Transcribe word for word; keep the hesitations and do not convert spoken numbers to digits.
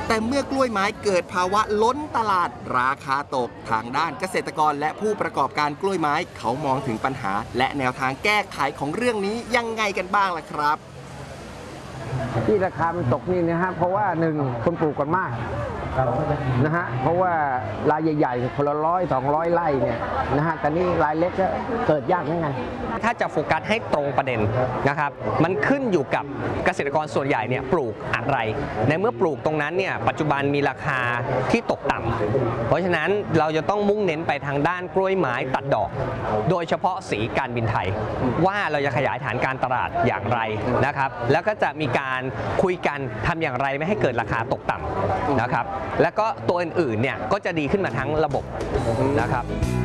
แต่เมื่อกล้วยไม้เกิดภาวะล้นตลาดราคาตกทางด้านเกษตรกรและผู้ประกอบการกล้วยไม้เขามองถึงปัญหาและแนวทางแก้ไขของเรื่องนี้ยังไงกันบ้างล่ะครับที่ราคามันตกนี่นะฮะเพราะว่าหนึ่งคนปลูกกันมากนะฮะเพราะว่ารายใหญ่ๆคนละร้อยสองร้อยไร่เนี่ยนะฮะแต่นี่รายเล็กก็เกิดยากเหมือนกันถ้าจะโฟกัสให้ตรงประเด็นนะครับมันขึ้นอยู่กับเกษตรกรส่วนใหญ่เนี่ยปลูกอะไรในเมื่อปลูกตรงนั้นเนี่ยปัจจุบันมีราคาที่ตกต่ำเพราะฉะนั้นเราจะต้องมุ่งเน้นไปทางด้านกล้วยไม้ตัดดอกโดยเฉพาะสีการบินไทยว่าเราจะขยายฐานการตลาดอย่างไรนะครับแล้วก็จะมีการคุยกันทำอย่างไรไม่ให้เกิดราคาตกต่ำนะครับแล้วก็ตัวอื่นๆเนี่ยก็จะดีขึ้นมาทั้งระบบนะครับ